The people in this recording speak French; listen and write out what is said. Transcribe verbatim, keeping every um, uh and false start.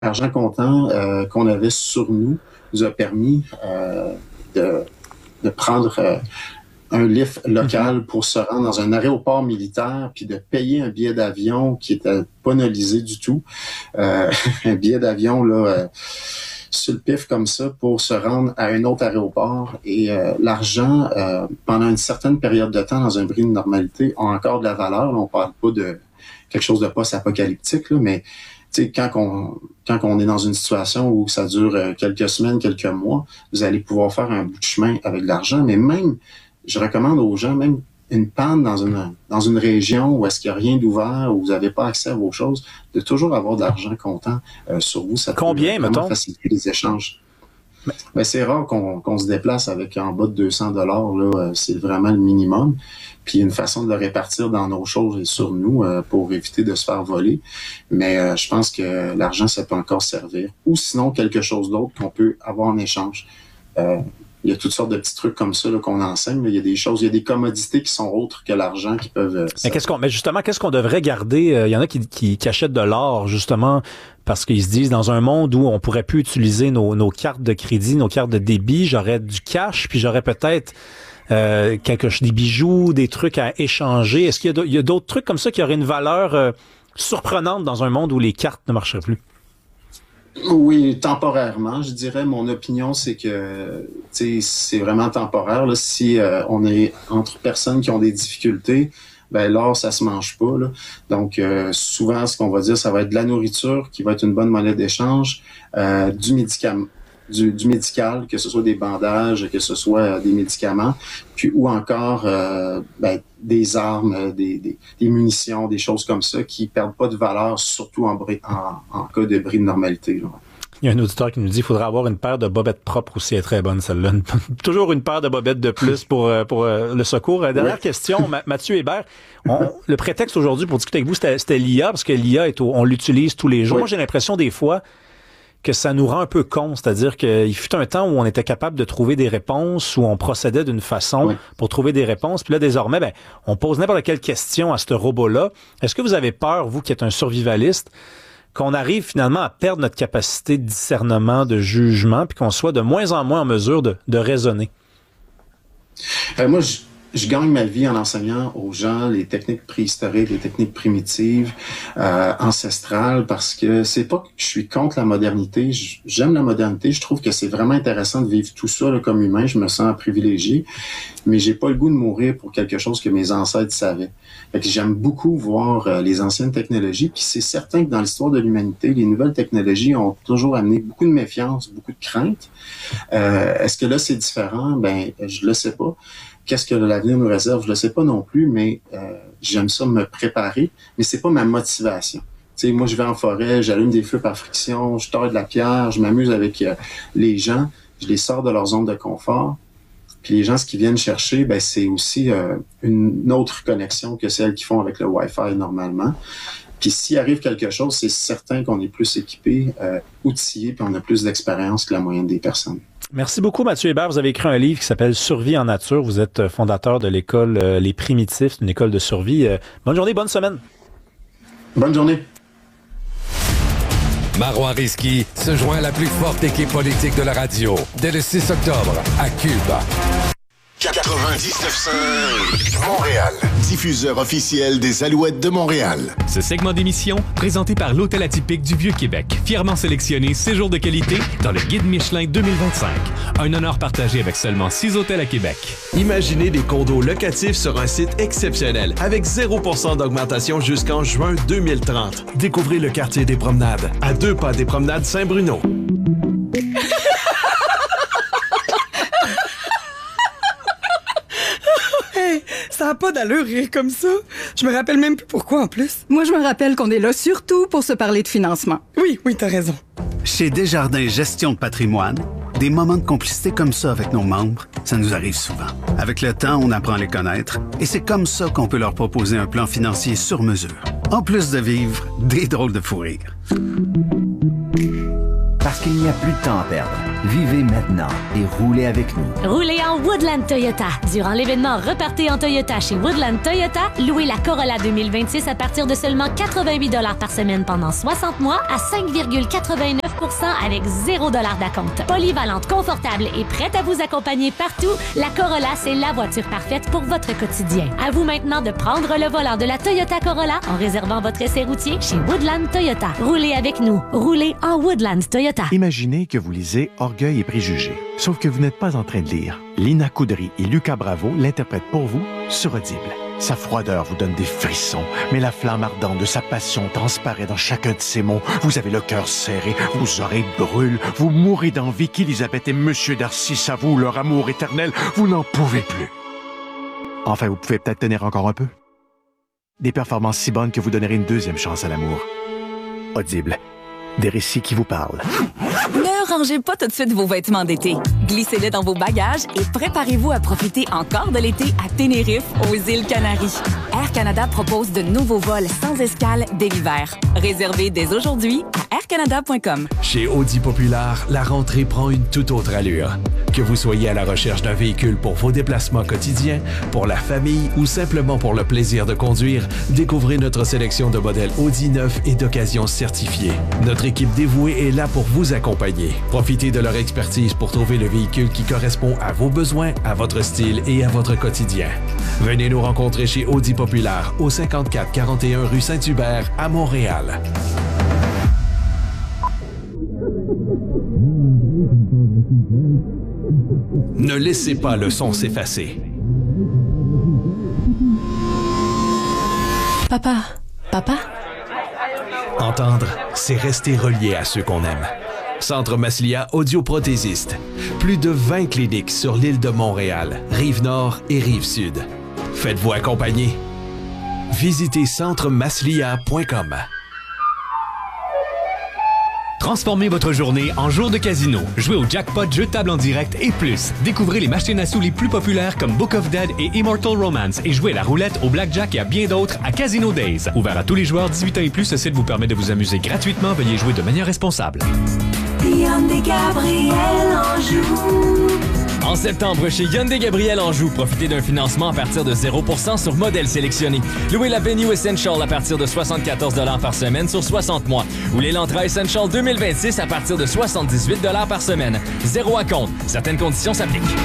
l'argent comptant euh, qu'on avait sur nous nous a permis euh, de, de prendre euh, un lift local pour se rendre dans un aéroport militaire, puis de payer un billet d'avion qui était pas nolisé du tout. Euh, un billet d'avion, là, euh, sur le pif comme ça, pour se rendre à un autre aéroport. Et euh, l'argent, euh, pendant une certaine période de temps, dans un bris de normalité, a encore de la valeur. Là, on parle pas de quelque chose de post-apocalyptique, là, mais tu sais, quand on, quand on est dans une situation où ça dure quelques semaines, quelques mois, vous allez pouvoir faire un bout de chemin avec de l'argent, mais même je recommande aux gens, même une panne dans une dans une région où est-ce qu'il n'y a rien d'ouvert, où vous n'avez pas accès à vos choses, de toujours avoir de l'argent comptant euh, sur vous. Ça Combien, peut vraiment mettons? faciliter les échanges. Mais... Ben, c'est rare qu'on, qu'on se déplace avec en bas de deux cents dollars. Là, c'est vraiment le minimum. Puis une façon de le répartir dans nos choses et sur nous euh, pour éviter de se faire voler. Mais euh, je pense que l'argent, ça peut encore servir. Ou sinon, quelque chose d'autre qu'on peut avoir en échange. Euh, Il y a toutes sortes de petits trucs comme ça là, qu'on enseigne. Là. Il y a des choses, il y a des commodités qui sont autres que l'argent qui peuvent... Euh, mais, qu'est-ce qu'on, mais justement, qu'est-ce qu'on devrait garder? Il euh, y en a qui, qui, qui achètent de l'or, justement, parce qu'ils se disent, dans un monde où on pourrait plus utiliser nos, nos cartes de crédit, nos cartes de débit, j'aurais du cash, puis j'aurais peut-être euh, quelque chose, des bijoux, des trucs à échanger. Est-ce qu'il y a, il y a d'autres trucs comme ça qui auraient une valeur euh, surprenante dans un monde où les cartes ne marcheraient plus? Oui, temporairement, je dirais. Mon opinion, c'est que c'est vraiment temporaire. Là. Si euh, on est entre personnes qui ont des difficultés, ben l'or, ça se mange pas. Là. Donc, euh, souvent, ce qu'on va dire, ça va être de la nourriture qui va être une bonne monnaie d'échange, euh, du médicament. Du, du médical, que ce soit des bandages, que ce soit des médicaments, puis ou encore euh, ben, des armes, des, des, des munitions, des choses comme ça qui perdent pas de valeur, surtout en, bris, en, en cas de bris de normalité. Là. Il y a un auditeur qui nous dit qu'il faudrait avoir une paire de bobettes propres aussi, elle est très bonne celle-là. Toujours une paire de bobettes de plus pour pour euh, le secours. Dernière oui. question, Ma- Mathieu Hébert. On, le prétexte aujourd'hui pour discuter avec vous, c'était, c'était l'I A, parce que l'I A, est au, on l'utilise tous les jours. Oui. Moi, j'ai l'impression des fois que ça nous rend un peu con, c'est-à-dire qu'il fut un temps où on était capable de trouver des réponses, où on procédait d'une façon oui. pour trouver des réponses. Puis là, désormais, ben, on pose n'importe quelle question à ce robot-là. Est-ce que vous avez peur, vous qui êtes un survivaliste, qu'on arrive finalement à perdre notre capacité de discernement, de jugement, puis qu'on soit de moins en moins en mesure de, de raisonner? Euh, moi, je... Je gagne ma vie en enseignant aux gens les techniques préhistoriques, les techniques primitives, euh, ancestrales, parce que c'est pas que je suis contre la modernité. J'aime la modernité. Je trouve que c'est vraiment intéressant de vivre tout ça là, comme humain. Je me sens privilégié, mais j'ai pas le goût de mourir pour quelque chose que mes ancêtres savaient. Fait que j'aime beaucoup voir euh, les anciennes technologies. Puis c'est certain que dans l'histoire de l'humanité, les nouvelles technologies ont toujours amené beaucoup de méfiance, beaucoup de crainte. Euh, est-ce que là c'est différent? Ben, je le sais pas. Qu'est-ce que l'avenir nous réserve? Je le sais pas non plus, mais euh, j'aime ça me préparer, mais c'est pas ma motivation. Tu sais, moi, je vais en forêt, j'allume des feux par friction, je tords de la pierre, je m'amuse avec euh, les gens, je les sors de leur zone de confort. Puis les gens, ce qu'ils viennent chercher, ben c'est aussi euh, une autre connexion que celle qu'ils font avec le Wi-Fi normalement. Puis s'il arrive quelque chose, c'est certain qu'on est plus équipé, euh, outillé, puis on a plus d'expérience que la moyenne des personnes. Merci beaucoup, Mathieu Hébert. Vous avez écrit un livre qui s'appelle « Survie en nature ». Vous êtes fondateur de l'école euh, Les Primitifs, une école de survie. Euh, bonne journée, bonne semaine. Bonne journée. Marois Risky se joint à la plus forte équipe politique de la radio dès le six octobre à Cube. quatre-vingt-dix-neuf cinq Montréal, diffuseur officiel des Alouettes de Montréal. Ce segment d'émission, présenté par l'Hôtel Atypique du Vieux-Québec, fièrement sélectionné séjour de qualité dans le Guide Michelin deux mille vingt-cinq. Un honneur partagé avec seulement six hôtels à Québec. Imaginez des condos locatifs sur un site exceptionnel, avec zéro pour cent d'augmentation jusqu'en juin deux mille trente. Découvrez le quartier des Promenades, à deux pas des Promenades Saint-Bruno. Ça n'a pas d'allure rire comme ça. Je me rappelle même plus pourquoi en plus. Moi, je me rappelle qu'on est là surtout pour se parler de financement. Oui, oui, t'as raison. Chez Desjardins Gestion de patrimoine, des moments de complicité comme ça avec nos membres, ça nous arrive souvent. Avec le temps, on apprend à les connaître et c'est comme ça qu'on peut leur proposer un plan financier sur mesure. En plus de vivre des drôles de fou rires. Parce qu'il n'y a plus de temps à perdre. Vivez maintenant et roulez avec nous. Roulez en Woodland Toyota. Durant l'événement Repartez en Toyota chez Woodland Toyota, louez la Corolla deux mille vingt-six à partir de seulement quatre-vingt-huit dollars par semaine pendant soixante mois à cinq virgule quatre-vingt-neuf pour cent avec zéro dollar d'acompte. Polyvalente, confortable et prête à vous accompagner partout, la Corolla, c'est la voiture parfaite pour votre quotidien. À vous maintenant de prendre le volant de la Toyota Corolla en réservant votre essai routier chez Woodland Toyota. Roulez avec nous. Roulez en Woodland Toyota. Imaginez que vous lisez Orgueil et préjugés. Sauf que vous n'êtes pas en train de lire. Lina Coudry et Lucas Bravo l'interprètent pour vous sur Audible. Sa froideur vous donne des frissons, mais la flamme ardente de sa passion transparaît dans chacun de ses mots. Vous avez le cœur serré, vos oreilles brûlent, vous mourrez d'envie qu'Élisabeth et Monsieur Darcy s'avouent leur amour éternel. Vous n'en pouvez plus. Enfin, vous pouvez peut-être tenir encore un peu. Des performances si bonnes que vous donnerez une deuxième chance à l'amour. Audible. Des récits qui vous parlent. Ne rangez pas tout de suite vos vêtements d'été. Glissez-les dans vos bagages et préparez-vous à profiter encore de l'été à Tenerife, aux îles Canaries. Air Canada propose de nouveaux vols sans escale dès l'hiver. Réservez dès aujourd'hui à air canada point com. Chez Audi Populaire, la rentrée prend une toute autre allure. Que vous soyez à la recherche d'un véhicule pour vos déplacements quotidiens, pour la famille ou simplement pour le plaisir de conduire, découvrez notre sélection de modèles Audi neufs et d'occasion certifiés. Notre équipe dévouée est là pour vous accompagner. Profitez de leur expertise pour trouver le véhicule qui correspond à vos besoins, à votre style et à votre quotidien. Venez nous rencontrer chez Audi Populaire au cinquante-quatre quarante et un rue Saint-Hubert à Montréal. Ne laissez pas le son s'effacer. Papa, papa. Entendre, c'est rester relié à ceux qu'on aime. Centre Maslia audioprothésiste. Plus de vingt cliniques sur l'île de Montréal, Rive-Nord et Rive-Sud. Faites-vous accompagner. Visitez centre maslia point com. Transformez votre journée en jour de casino. Jouez au jackpot, jeux de table en direct et plus. Découvrez les machines à sous les plus populaires comme Book of Dead et Immortal Romance et jouez à la roulette, au blackjack et à bien d'autres à Casino Days. Ouvert à tous les joueurs dix-huit ans et plus, ce site vous permet de vous amuser gratuitement. Veuillez jouer de manière responsable. Hyundai Gabriel Anjou. En septembre, chez Hyundai Gabriel Anjou, profitez d'un financement à partir de zéro pour cent sur modèle sélectionné. Louez la Venue Essential à partir de soixante-quatorze dollars par semaine sur soixante mois. Ou l'Elantra Essential deux mille vingt-six à partir de soixante-dix-huit dollars par semaine. Zéro à compte. Certaines conditions s'appliquent.